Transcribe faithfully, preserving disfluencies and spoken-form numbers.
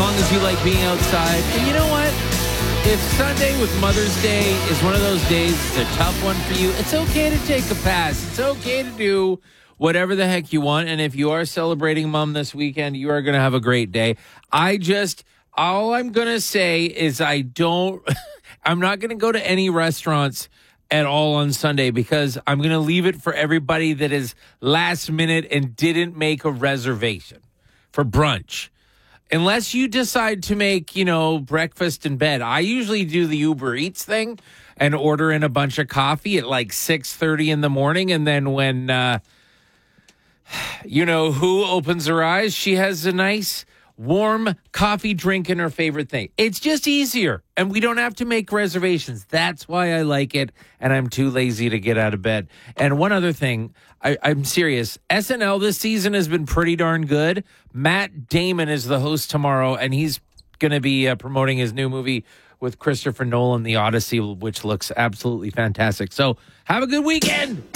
long as you like being outside. And you know what? If Sunday with Mother's Day is one of those days, it's a tough one for you, it's okay to take a pass. It's okay to do whatever the heck you want. And if you are celebrating Mom this weekend, you are going to have a great day. I just, all I'm going to say is I don't, I'm not going to go to any restaurants at all on Sunday because I'm going to leave it for everybody that is last minute and didn't make a reservation for brunch. Unless you decide to make, you know, breakfast in bed. I usually do the Uber Eats thing and order in a bunch of coffee at like six thirty in the morning. And then when, uh, you know, who opens her eyes, she has a nice warm coffee drink in her favorite thing. It's just easier. And we don't have to make reservations. That's why I like it. And I'm too lazy to get out of bed. And one other thing, I, I'm serious. S N L this season has been pretty darn good. Matt Damon is the host tomorrow, and he's going to be uh, promoting his new movie with Christopher Nolan, The Odyssey, which looks absolutely fantastic. So have a good weekend.